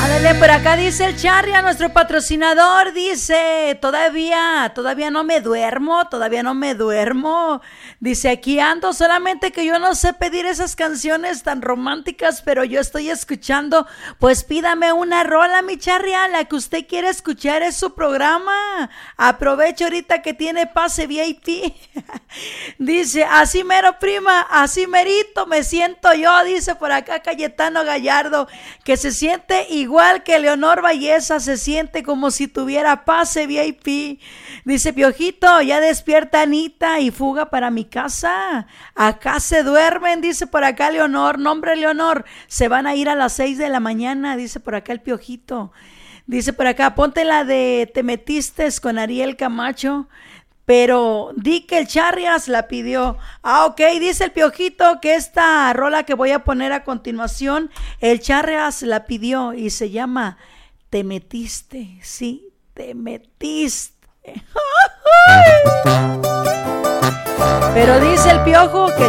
Ándale, por acá dice el Charria, nuestro patrocinador, dice, todavía no me duermo. Dice, aquí ando, solamente que yo no sé pedir esas canciones tan románticas, pero yo estoy escuchando. Pues pídame una rola, mi Charria, la que usted quiere escuchar es su programa. Aprovecho ahorita que tiene pase VIP. Dice, así mero, prima, así merito me siento yo, dice por acá Cayetano Gallardo, que se siente igual que Leonor Valleza, se siente como si tuviera pase VIP. Dice Piojito, ya despierta Anita y fuga para mi casa. Acá se duermen, dice por acá Leonor. Nombre Leonor, se van a ir a las 6 de la mañana, dice por acá el Piojito. Dice por acá, ponte la de Te Metistes con Ariel Camacho. Pero di que el Charrias la pidió. Ok, dice el Piojito que esta rola que voy a poner a continuación, el Charrias la pidió y se llama Te Metiste, sí, te metiste. Pero dice el Piojo que